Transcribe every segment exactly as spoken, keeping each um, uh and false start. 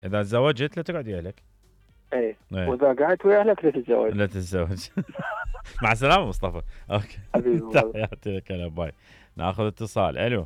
اذا تزوجت لا تقعد ويا اهلك. اي إيه. واذا قعدت ويا اهلك لا تتزوج. لا تتزوج. مع السلامه مصطفى. اوكي حبيبي والله. تحياتي لك يا باي. ناخذ اتصال. الو.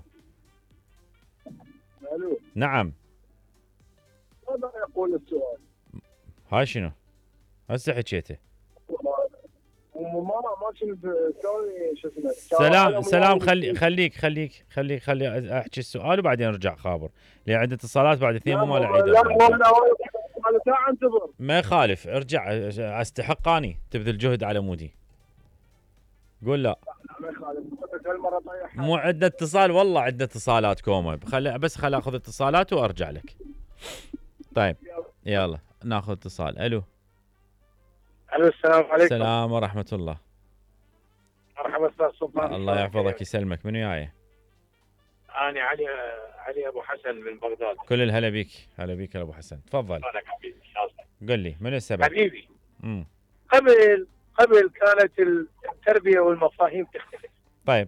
الو. نعم. ماذا يقول السؤال؟ هاي شنو؟ هسه حكيته. وماما ما كنت تسوي شو اسمه. سلام سلام خلي خليك خليك خليك خلي احكي السؤال وبعدين ارجع خابر. لي عندي اتصالات بعد اثنين مو مال عيد. لا انا ساعه انتظر. ما يخالف ارجع استحق اني تبذل جهد على مودي. قول لا. ما يخالف هالمره طيح. مو عندنا اتصال والله عندنا اتصالات كومه خلي بس خلي اخذ اتصالات وارجع لك. طيب يلا ناخذ اتصال. الو. الو السلام عليكم. السلام ورحمه الله. مرحبا استاذ سلطان. الله يحفظك يسلمك. منو وياي؟ انا علي علي ابو حسن من بغداد. كل الهلا بيك. هلا بيك يا ابو حسن. تفضل. انا حبيبي. قل لي من السبب؟ حبيبي. امم قبل قبل كانت التربيه والمفاهيم تختلف. طيب.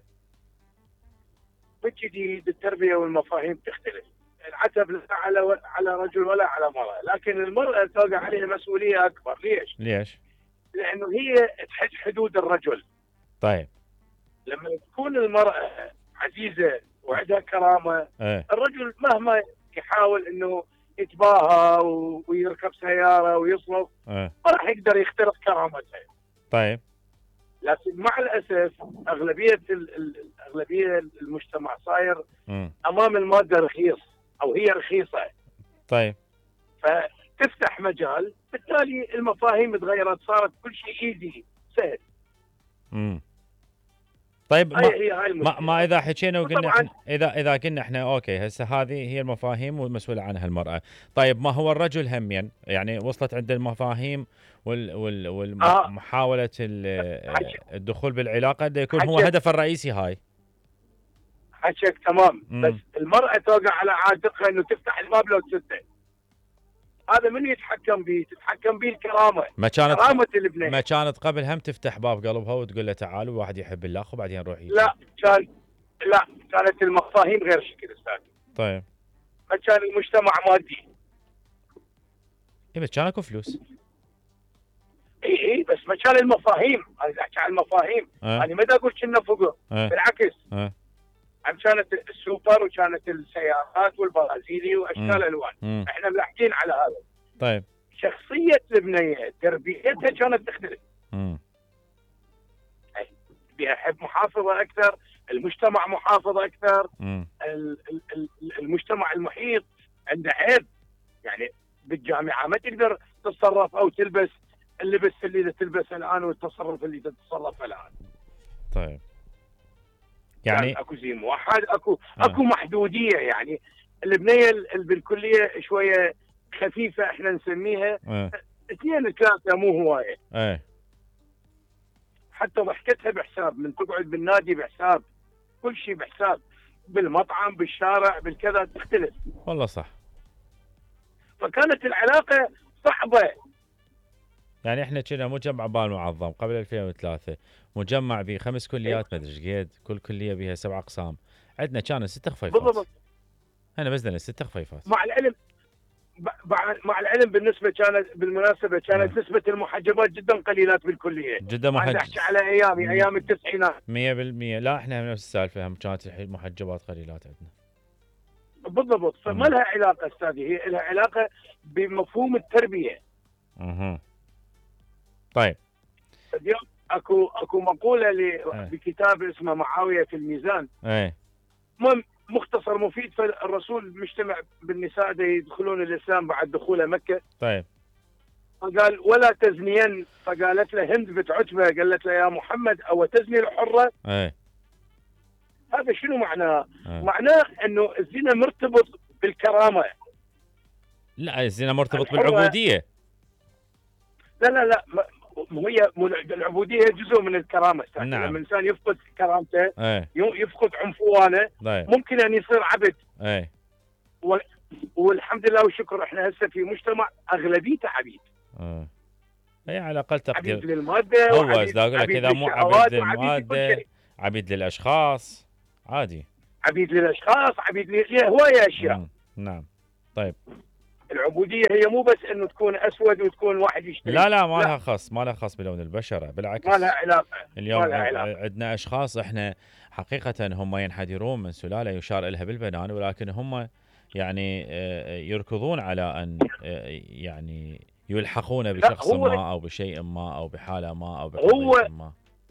بالجديد التربيه والمفاهيم تختلف. العتب لا على على رجل ولا على مرأة، لكن المرأة توقع عليها مسؤوليه اكبر. ليش؟ ليش؟ لانه هي تحد حدود الرجل. طيب. لما تكون المرأة عزيزة وعندها كرامة، ايه. الرجل مهما يحاول انه يتباهى ويركب سيارة ويصرف ايه. ما راح يقدر يخترق كرامته. طيب. لكن مع الاسف اغلبية اغلبية المجتمع صاير امم امام المادة رخيص او هي رخيصة. طيب. فتفتح مجال، بالتالي المفاهيم تغيرت، صارت كل شيء ايزي سهل. امم طيب ما, هي هاي ما ما اذا حكينا وقلنا طبعاً. احنا اذا اذا قلنا احنا اوكي هسه هذه هي المفاهيم والمسؤوله عنها المراه. طيب ما هو الرجل همين يعني وصلت عند المفاهيم وال وال والمحاوله الدخول بالعلاقه ده يكون هو هدف الرئيسي هاي. حكيك تمام. مم. بس المرأة توقع على عاتقها انه تفتح الباب لو تسده. هذا من يتحكم به؟ تتحكم به الكرامة. ما كانت كرامة البنية. ما كانت قبل هم تفتح باب قلبها وتقول له تعالوا واحد يحب الله وبعدين روح يجي. لا كان لا كانت المفاهيم غير شكل استاذ. طيب. ما كان المجتمع مادي. اي بس كان اكو فلوس. اي اي بس ما كان المفاهيم. انا احكي عن المفاهيم. أه. انا ما اقول كنا فقر. أه. بالعكس. أه. عم كانت السوبر وكانت السيارات والبرازيلي واشكال الوان. مم. احنا ملاحقين على هذا. طيب. شخصية البنية تربيتها كانت تختلف. امم بها حب محافظة أكثر، المجتمع محافظ أكثر. امم المجتمع المحيط عنده عيب، يعني بالجامعة ما تقدر تتصرف أو تلبس اللبس اللي تلبسه الآن والتصرف اللي تتصرفه الآن. طيب. يعني, يعني اكو زي موحد، اكو آه. اكو محدودية. يعني البنية بالكلية شوية خفيفة احنا نسميها آه. اثنين ثلاثة مو هواية. ايه. حتى ضحكتها بحساب، من تقعد بالنادي بحساب، كل شيء بحساب، بالمطعم بالشارع بالكذا تختلف. والله صح. فكانت العلاقة صعبة. يعني احنا كنا مجمع بال معظم قبل ألفين وثلاثة، مجمع به خمس كليات ما ادري ايش قد، كل كليه بها سبع اقسام، عندنا كانوا ست خفيفات. بالضبط. احنا بس لنا ست خفيفات. مع العلم مع العلم بالنسبه كانت بالمناسبه كانت نسبه المحجبات جدا قليلات بالكليه. جدا محجب. احكي على ايامي ايام التسعينات. مية بالمية. لا احنا نفس السالفه، هم كانت المحجبات قليلات عندنا. بالضبط. فما لها علاقه استاذي، هي لها علاقه بمفهوم التربيه. اها. طيب. اليوم اكو اكو مقوله بكتاب اسمه معاويه في الميزان. ايه. مختصر مفيد. فالرسول مجتمع بالنساء دي يدخلون الاسلام بعد دخوله مكه. طيب. فقال ولا تزنين، فقالت له هند بنت عتبه، قالت له يا محمد او تزني الحره؟ ايه. هذا شنو معناه؟ ايه. معناه انه الزنا مرتبط بالكرامه. لا الزنا مرتبط بالعبوديه. لا لا لا هي العبوديه جزء من الكرامه. نعم. لما الانسان يفقد كرامته ايه. يفقد عنفوانه. طيب. ممكن ان يصير عبد. ايه. و... والحمد لله والشكر احنا هسه في مجتمع اغلبيته عبيد. اه. هي على الاقل تقدير. عبيد للماده. هو اقول لك اذا مو عبيد للماده عبيد للاشخاص عادي. عبيد للاشخاص، عبيد لهوايه اشياء. نعم. طيب. العبوديه هي مو بس انه تكون اسود وتكون واحد يشتري. لا لا ما لها خص، ما لها خص بلون البشره، بالعكس ما لها علاقه. اليوم ما لها علاقة. عندنا اشخاص احنا حقيقه هم ينحدرون من سلاله يشار لها بالبنان، ولكن هم يعني يركضون على ان يعني يلحقون بشخص ما او بشيء ما او بحاله ما او بقضيه ما.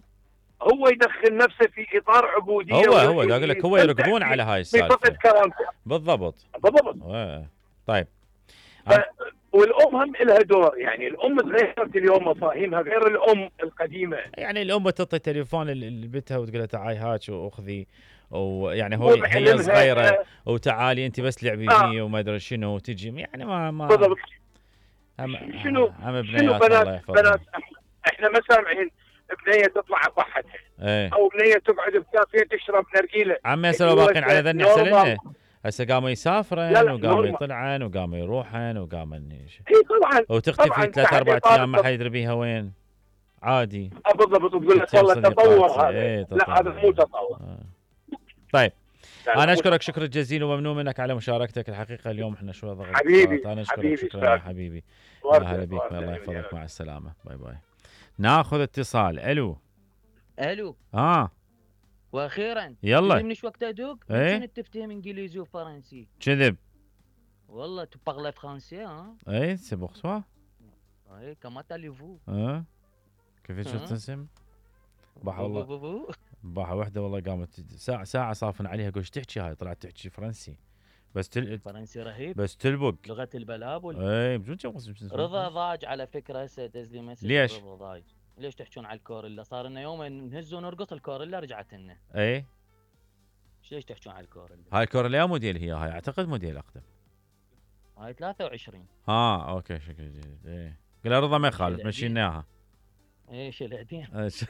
هو يدخل نفسه في اطار عبوديه. هو هو دا اقول لك هو يركضون على هاي السالفه. بالضبط بالضبط. طيب ف... والام هم لها دور، يعني الام تغيرت اليوم مفاهيمها غير الام القديمه. يعني الام تعطي تليفون لبنتها وتقول لها تعاي هاك واخذي، ويعني هو هي صغيره وتعالي انت بس لعبي آه. فيه وما ادري شنو وتجي، يعني ما ما بالضبط. هم شنو هم شنو بنات بنات احنا ما سامعين بنيه تطلع بحدها ايه. او بنيه تقعد بكافيه تشرب نرجيله. عمي هسه لو باقين على ذن احسن لنا، هسه قاموا يسافرن وقاموا يطلعن وقاموا يروحن وقاموا اي طبعا وتختفي ثلاث اربع ايام ما حد يدري بيها وين عادي. بالضبط. تقول لك والله تطور هذا. ايه لا هذا مو تطور. آه. طيب انا اشكرك شكرا جزيلا وممنون منك على مشاركتك. الحقيقه اليوم احنا شوي ضغط حبيبي. انا اشكرك حبيبي شكرا يا حبيبي. اهلا بك، الله يحفظك، مع السلامه، باي باي. ناخذ اتصال. الو الو. اه واخيرا يلا من وقت ادوق ايه كنت تفتهم انجليزي وفرنسي. كذب والله تو بارلي فرنسي. ها اي سي بور سوا. اي كما تاليفو. اه كيف شو تنسم باحه والله باحه وحده والله قامت ساعه ساعه صافن عليها قلت تحكي هاي طلعت تحكي فرنسي بس تل... فرنسي رهيب بس تلبق لغه البلابل. اي رضا ضاج على فكره هسه دز لي مسج. ليش؟ رضا ضاج ليش تحكون على الكوريلا؟ صار لنا يومين نهز ونرقص الكوريلا رجعت لنا. اي ليش تحكون على الكوريلا؟ هاي الكوريلا موديل هي هاي اعتقد موديل اقدم. هاي ثلاثة وعشرين. ها اوكي شكل جديد. ايه قل رضا ما يخالف مشينا اياها. ايش العدين؟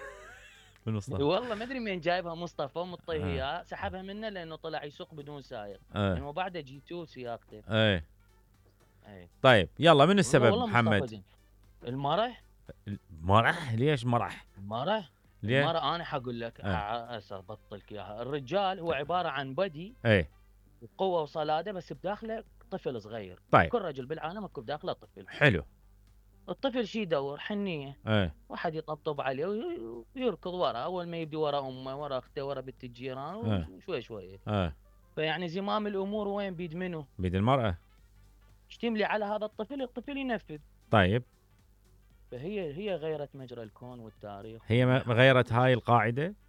من مصطفى والله ما ادري مين جايبها مصطفى ومطيه اياه. سحبها منه لانه طلع يسوق بدون سايق. ايه. انه بعده جي تو سياقته. ايه. ايه. طيب يلا من السبب محمد؟ المرح. مرح؟ ليش مرح؟ مرح؟ ليه؟ المرح انا حقول لك هسه بطلك اياها. الرجال هو عباره عن بدي ايه وقوه وصلاده بس بداخله طفل صغير. طيب كل رجل بالعالم اكو بداخله طفل. حلو. الطفل شي يدور حنيه. ايه. واحد يطبطب عليه ويركض ورا، اول ما يبدي ورا امه ورا اخته ورا بنت الجيران ايه. وشوي شوي. ايه. فيعني زمام الامور وين بيد منو؟ بيد المرأة. اشتملي على هذا الطفل، الطفل ينفذ. طيب فهي هي غيرت مجرى الكون والتاريخ. هي غيرت هاي القاعدة؟